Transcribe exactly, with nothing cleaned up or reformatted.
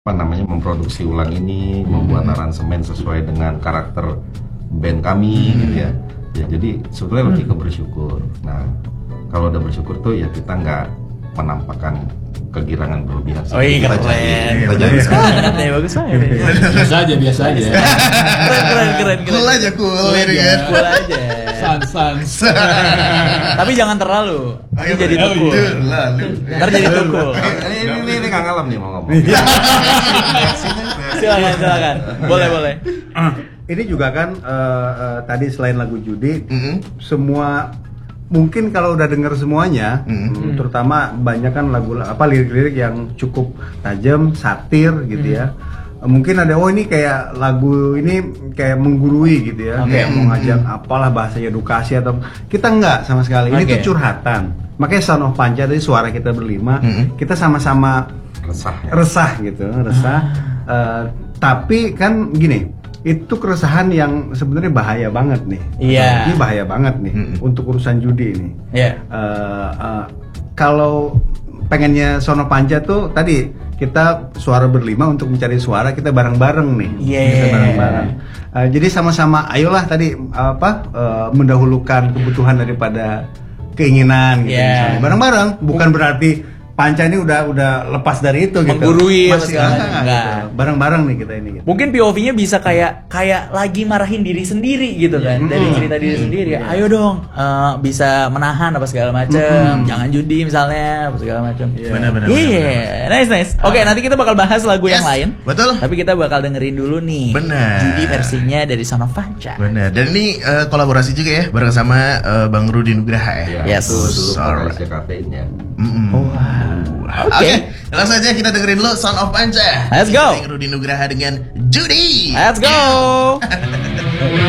apa namanya memproduksi ulang ini, membuat aransemen sesuai dengan karakter band kami gitu ya. Ya jadi sebetulnya lebih ke bersyukur. Nah kalau udah bersyukur tuh ya kita nggak menampakkan kegirangan berlebihan. Oh iya kita keren. jadi, kita jadi Ya bagus banget. Biasa aja, biasa aja. Keren keren keren. Cool aja, cool, Cool ini aja. kan. Cool aja. Sans, sans. Tapi jangan terlalu. Nanti jadi oh, tukul. iya. Lalu. Ntar jadi tukul. ini ini ini, ini Kang Alam nih mau ngomong. Silakan silakan. Boleh boleh. Ini juga kan eh, eh, tadi selain lagu judi, Mhm. semua mungkin kalau udah denger semuanya, Mhm. terutama banyak kan lagu apa lirik-lirik yang cukup tajam, satir gitu ya. Eh, Mungkin ada oh ini kayak lagu ini kayak menggurui gitu ya, Oke. kayak mau ngajak apalah bahasa edukasi atau kita enggak sama sekali. Ini Oke. tuh curhatan. Makanya Sound of Panca tadi suara kita berlima, Mhm. kita sama-sama Resah ya. resah gitu, resah. Eh, tapi kan gini, itu keresahan yang sebenarnya bahaya banget nih. Iya. Ini bahaya banget nih Mm-mm. untuk urusan judi ini. Iya. Eh, eh, kalau pengennya Sono Panca tuh tadi kita suara berlima untuk mencari suara kita bareng-bareng nih. Iya. Kita bareng-bareng. Eh, jadi sama-sama, ayolah tadi apa eh, mendahulukan kebutuhan daripada keinginan gitu. Iya. misalnya. Bareng-bareng, bukan berarti Panca ini udah udah lepas dari itu gitu. Menggurui apa Masih segala enggak, macam. gitu. Enggak. Bareng-bareng nih kita ini gitu. Mungkin P O V-nya bisa kayak kayak lagi marahin diri sendiri gitu kan, dari Mm-mm. cerita diri sendiri. Ayo dong, eh, bisa menahan apa segala macam, Mm-mm. jangan judi misalnya, apa segala macam. Benar-benar. Iya, nice nice. Oke, nanti kita bakal bahas lagu yang Yes, lain. betul. Tapi kita bakal dengerin dulu nih. Benar. Judi versinya dari Son of Panca. Benar. Dan ini eh, kolaborasi juga ya bareng sama eh, Bang Rudi Nugraha ya. Ya, Yes. itu dulu Alright. vokalisnya kafeinnya. Mm-mm. Oke. Oke, langsung aja kita dengerin lo Sound of Panca. Let's go. Bang Rudi Nugraha dengan Judi. Let's go.